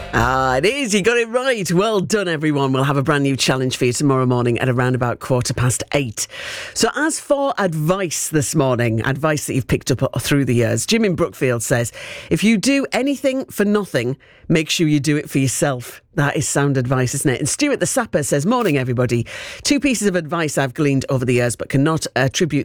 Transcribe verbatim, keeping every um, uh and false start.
Ah, it is. You got it right. Well done, everyone. We'll have a brand new challenge for you tomorrow morning at around about quarter past eight. So as for advice this morning, advice that you've picked up through the years, Jim in Brookfield says, if you do anything for nothing, make sure you do it for yourself. That is sound advice, isn't it? And Stuart the Sapper says, morning, everybody. Two pieces of advice I've gleaned over the years but cannot attribute